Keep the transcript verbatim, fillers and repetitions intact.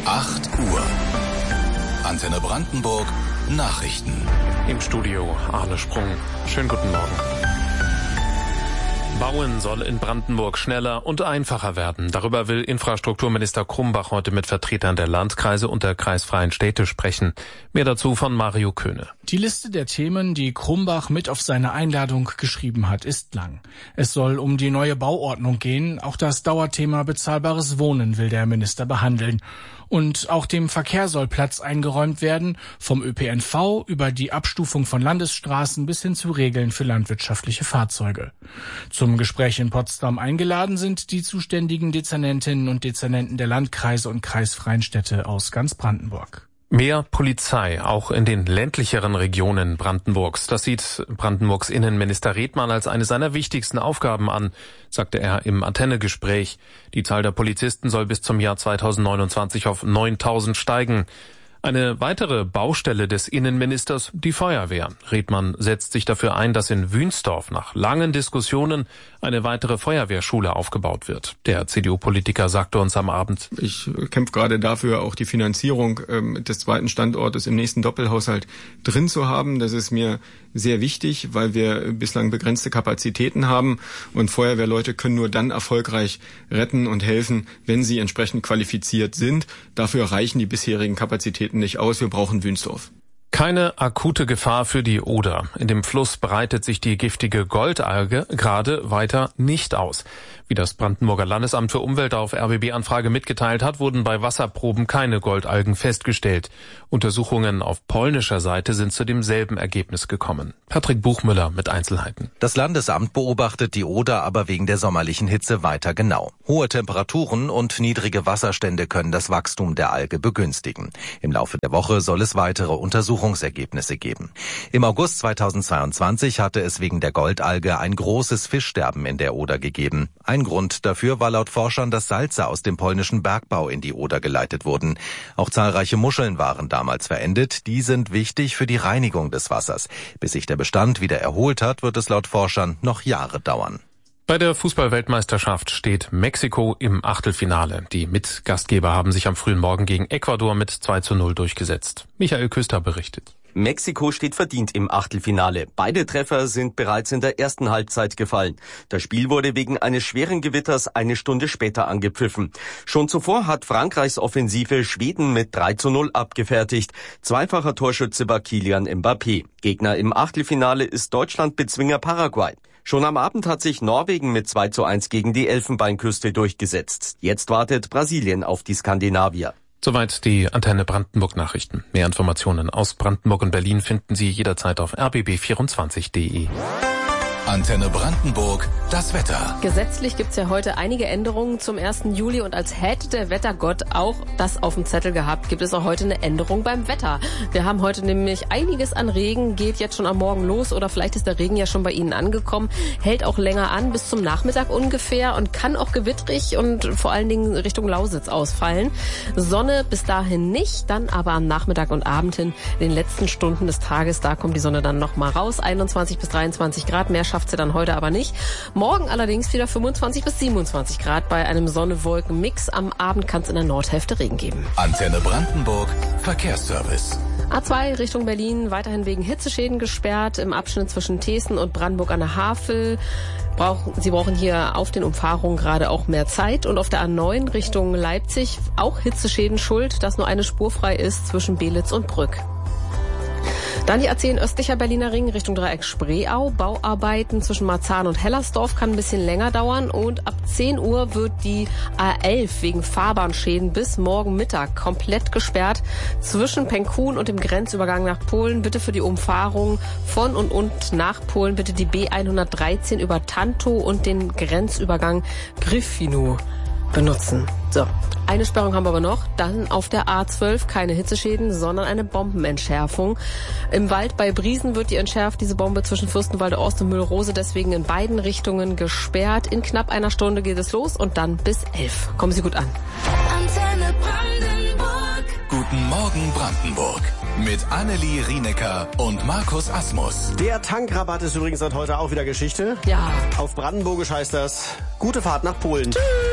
acht Uhr. Antenne Brandenburg Nachrichten. Im Studio Arne Sprung. Schönen guten Morgen. Bauen soll in Brandenburg schneller und einfacher werden. Darüber will Infrastrukturminister Krumbach heute mit Vertretern der Landkreise und der kreisfreien Städte sprechen. Mehr dazu von Mario Köhne. Die Liste der Themen, die Krumbach mit auf seine Einladung geschrieben hat, ist lang. Es soll um die neue Bauordnung gehen. Auch das Dauerthema bezahlbares Wohnen will der Minister behandeln. Und auch dem Verkehr soll Platz eingeräumt werden, vom Ö P N V über die Abstufung von Landesstraßen bis hin zu Regeln für landwirtschaftliche Fahrzeuge. Zum Gespräch in Potsdam eingeladen sind die zuständigen Dezernentinnen und Dezernenten der Landkreise und kreisfreien Städte aus ganz Brandenburg. Mehr Polizei, auch in den ländlicheren Regionen Brandenburgs. Das sieht Brandenburgs Innenminister Redmann als eine seiner wichtigsten Aufgaben an, sagte er im Antenne-Gespräch. Die Zahl der Polizisten soll bis zum Jahr zweitausendneunundzwanzig auf neuntausend steigen. Eine weitere Baustelle des Innenministers, die Feuerwehr. Redmann setzt sich dafür ein, dass in Wünsdorf nach langen Diskussionen eine weitere Feuerwehrschule aufgebaut wird. Der C D U-Politiker sagte uns am Abend: Ich kämpfe gerade dafür, auch die Finanzierung ähm, des zweiten Standortes im nächsten Doppelhaushalt drin zu haben. Das ist mir sehr wichtig, weil wir bislang begrenzte Kapazitäten haben und Feuerwehrleute können nur dann erfolgreich retten und helfen, wenn sie entsprechend qualifiziert sind. Dafür reichen die bisherigen Kapazitäten nicht aus. Wir brauchen Wünsdorf. Keine akute Gefahr für die Oder. In dem Fluss breitet sich die giftige Goldalge gerade weiter nicht aus. Wie das Brandenburger Landesamt für Umwelt auf R B B-Anfrage mitgeteilt hat, wurden bei Wasserproben keine Goldalgen festgestellt. Untersuchungen auf polnischer Seite sind zu demselben Ergebnis gekommen. Patrick Buchmüller mit Einzelheiten. Das Landesamt beobachtet die Oder aber wegen der sommerlichen Hitze weiter genau. Hohe Temperaturen und niedrige Wasserstände können das Wachstum der Alge begünstigen. Im Laufe der Woche soll es weitere Untersuchungsergebnisse geben. Im August zweitausendzweiundzwanzig hatte es wegen der Goldalge ein großes Fischsterben in der Oder gegeben. Ein Grund dafür war laut Forschern, dass Salze aus dem polnischen Bergbau in die Oder geleitet wurden. Auch zahlreiche Muscheln waren damals verendet. Die sind wichtig für die Reinigung des Wassers. Bis sich der Bestand wieder erholt hat, wird es laut Forschern noch Jahre dauern. Bei der Fußball-Weltmeisterschaft steht Mexiko im Achtelfinale. Die Mitgastgeber haben sich am frühen Morgen gegen Ecuador mit zwei zu null durchgesetzt. Michael Küster berichtet. Mexiko steht verdient im Achtelfinale. Beide Treffer sind bereits in der ersten Halbzeit gefallen. Das Spiel wurde wegen eines schweren Gewitters eine Stunde später angepfiffen. Schon zuvor hat Frankreichs Offensive Schweden mit drei zu null abgefertigt. Zweifacher Torschütze war Kylian Mbappé. Gegner im Achtelfinale ist Deutschland-Bezwinger Paraguay. Schon am Abend hat sich Norwegen mit zwei zu eins gegen die Elfenbeinküste durchgesetzt. Jetzt wartet Brasilien auf die Skandinavier. Soweit die Antenne Brandenburg Nachrichten. Mehr Informationen aus Brandenburg und Berlin finden Sie jederzeit auf r b b vierundzwanzig punkt d e. Antenne Brandenburg, das Wetter. Gesetzlich gibt's ja heute einige Änderungen zum ersten Juli und als hätte der Wettergott auch das auf dem Zettel gehabt, gibt es auch heute eine Änderung beim Wetter. Wir haben heute nämlich einiges an Regen, geht jetzt schon am Morgen los oder vielleicht ist der Regen ja schon bei Ihnen angekommen, hält auch länger an bis zum Nachmittag ungefähr und kann auch gewittrig und vor allen Dingen Richtung Lausitz ausfallen. Sonne bis dahin nicht, dann aber am Nachmittag und Abend hin, in den letzten Stunden des Tages, da kommt die Sonne dann nochmal raus, einundzwanzig bis dreiundzwanzig Grad, mehr schafft sie dann heute aber nicht. Morgen allerdings wieder fünfundzwanzig bis siebenundzwanzig Grad bei einem Sonne-Wolken-Mix. Am Abend kann es in der Nordhälfte Regen geben. Antenne Brandenburg, Verkehrsservice. A zwei Richtung Berlin weiterhin wegen Hitzeschäden gesperrt im Abschnitt zwischen Thesen und Brandenburg an der Havel. Brauchen, Sie brauchen hier auf den Umfahrungen gerade auch mehr Zeit. Und auf der A neun Richtung Leipzig auch Hitzeschäden schuld, dass nur eine Spur frei ist zwischen Belitz und Brück. Dann die A zehn östlicher Berliner Ring Richtung Dreieck Spreeau. Bauarbeiten zwischen Marzahn und Hellersdorf kann ein bisschen länger dauern. Und ab zehn Uhr wird die A elf wegen Fahrbahnschäden bis morgen Mittag komplett gesperrt. Zwischen Penkun und dem Grenzübergang nach Polen bitte für die Umfahrung von und und nach Polen bitte die B hundertdreizehn über Tantow und den Grenzübergang Gryfino benutzen. So, eine Sperrung haben wir aber noch. Dann auf der A zwölf keine Hitzeschäden, sondern eine Bombenentschärfung. Im Wald bei Briesen wird die entschärft, diese Bombe zwischen Fürstenwalde Ost und Mühlrose, deswegen in beiden Richtungen gesperrt. In knapp einer Stunde geht es los und dann bis elf. Kommen Sie gut an. Antenne Brandenburg. Guten Morgen Brandenburg. Mit Annelie Rienecker und Markus Asmus. Der Tankrabatt ist übrigens seit heute auch wieder Geschichte. Ja. Auf Brandenburgisch heißt das, gute Fahrt nach Polen. Tschüss.